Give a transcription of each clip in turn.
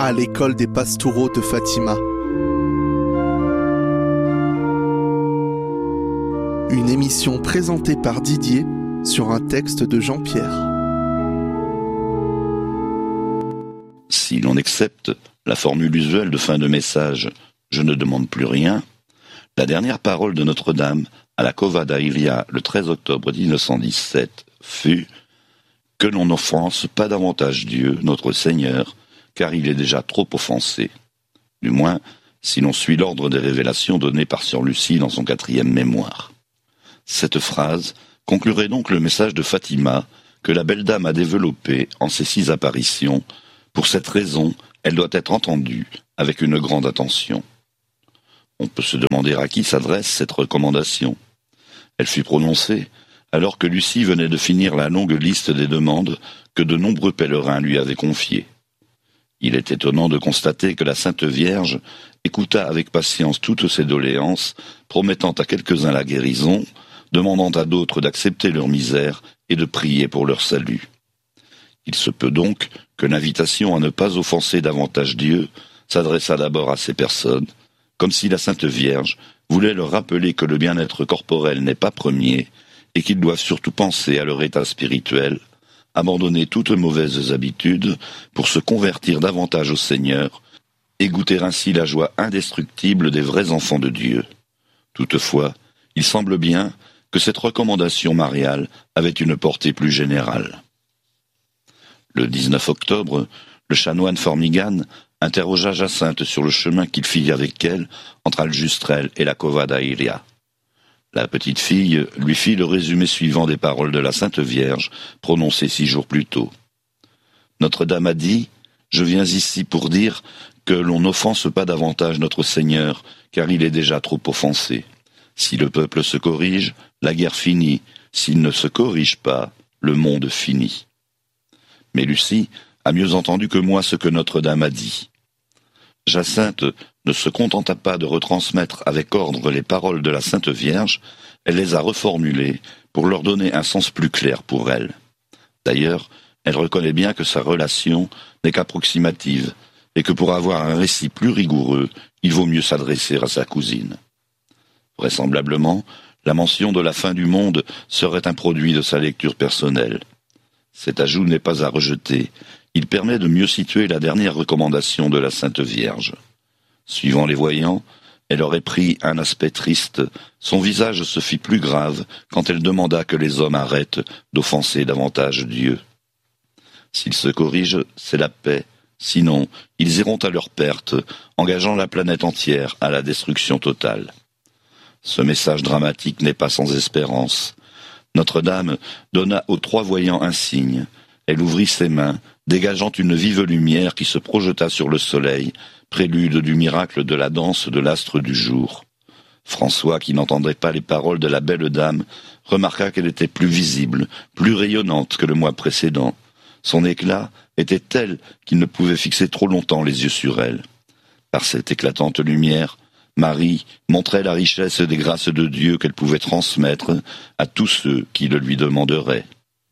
à l'école des Pastoureaux de Fatima. Une émission présentée par Didier sur un texte de Jean-Pierre. Si l'on accepte la formule usuelle de fin de message « Je ne demande plus rien », la dernière parole de Notre-Dame à la Cova da Iria le 13 octobre 1917 fut « Que l'on n'offense pas davantage Dieu, notre Seigneur, car il est déjà trop offensé ». Du moins, si l'on suit l'ordre des révélations données par Sœur Lucie dans son 4e mémoire. Cette phrase conclurait donc le message de Fatima que la belle dame a développé en ses 6 apparitions. Pour cette raison, elle doit être entendue avec une grande attention. On peut se demander à qui s'adresse cette recommandation. Elle fut prononcée alors que Lucie venait de finir la longue liste des demandes que de nombreux pèlerins lui avaient confiées. Il est étonnant de constater que la Sainte Vierge écouta avec patience toutes ces doléances, promettant à quelques-uns la guérison, demandant à d'autres d'accepter leur misère et de prier pour leur salut. Il se peut donc que l'invitation à ne pas offenser davantage Dieu s'adressa d'abord à ces personnes, comme si la Sainte Vierge voulait leur rappeler que le bien-être corporel n'est pas premier et qu'ils doivent surtout penser à leur état spirituel, abandonner toutes mauvaises habitudes pour se convertir davantage au Seigneur et goûter ainsi la joie indestructible des vrais enfants de Dieu. Toutefois, il semble bien que cette recommandation mariale avait une portée plus générale. Le 19 octobre, le chanoine Formigan interrogea Jacinthe sur le chemin qu'il fit avec elle entre Aljustrel et la Cova da Iria. La petite fille lui fit le résumé suivant des paroles de la Sainte Vierge prononcées 6 jours plus tôt. Notre-Dame a dit « Je viens ici pour dire que l'on n'offense pas davantage notre Seigneur, car il est déjà trop offensé. Si le peuple se corrige, la guerre finit. S'il ne se corrige pas, le monde finit. » Mais Lucie a mieux entendu que moi ce que Notre-Dame a dit. Jacinthe ne se contenta pas de retransmettre avec ordre les paroles de la Sainte Vierge, elle les a reformulées pour leur donner un sens plus clair pour elle. D'ailleurs, elle reconnaît bien que sa relation n'est qu'approximative et que pour avoir un récit plus rigoureux, il vaut mieux s'adresser à sa cousine. Vraisemblablement, la mention de la fin du monde serait un produit de sa lecture personnelle. Cet ajout n'est pas à rejeter. Il permet de mieux situer la dernière recommandation de la Sainte Vierge. Suivant les voyants, elle aurait pris un aspect triste. Son visage se fit plus grave quand elle demanda que les hommes arrêtent d'offenser davantage Dieu. S'ils se corrigent, c'est la paix. Sinon, ils iront à leur perte, engageant la planète entière à la destruction totale. Ce message dramatique n'est pas sans espérance. Notre-Dame donna aux 3 voyants un signe. Elle ouvrit ses mains, dégageant une vive lumière qui se projeta sur le soleil, prélude du miracle de la danse de l'astre du jour. François, qui n'entendait pas les paroles de la belle dame, remarqua qu'elle était plus visible, plus rayonnante que le mois précédent. Son éclat était tel qu'il ne pouvait fixer trop longtemps les yeux sur elle. Par cette éclatante lumière, Marie montrait la richesse des grâces de Dieu qu'elle pouvait transmettre à tous ceux qui le lui demanderaient.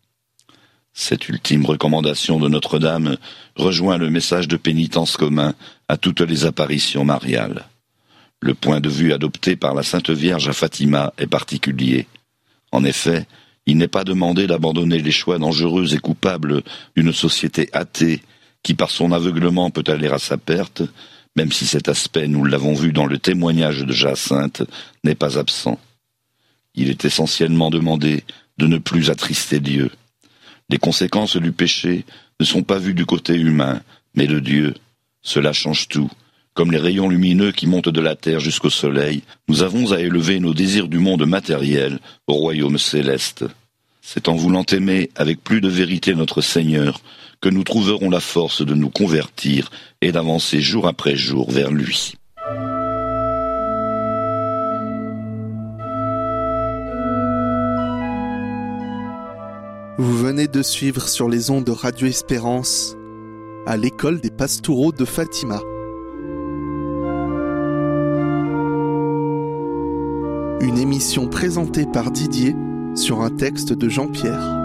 Cette ultime recommandation de Notre-Dame rejoint le message de pénitence commun à toutes les apparitions mariales. Le point de vue adopté par la Sainte Vierge à Fatima est particulier. En effet, il n'est pas demandé d'abandonner les choix dangereux et coupables d'une société athée qui, par son aveuglement, peut aller à sa perte, même si cet aspect, nous l'avons vu dans le témoignage de Jacinthe, n'est pas absent. Il est essentiellement demandé de ne plus attrister Dieu. Les conséquences du péché ne sont pas vues du côté humain, mais de Dieu. Cela change tout. Comme les rayons lumineux qui montent de la terre jusqu'au soleil, nous avons à élever nos désirs du monde matériel au royaume céleste. C'est en voulant aimer avec plus de vérité notre Seigneur que nous trouverons la force de nous convertir et d'avancer jour après jour vers lui. Vous venez de suivre sur les ondes de Radio Espérance à l'école des Pastoureaux de Fatima. Une émission présentée par Didier sur un texte de Jean-Pierre.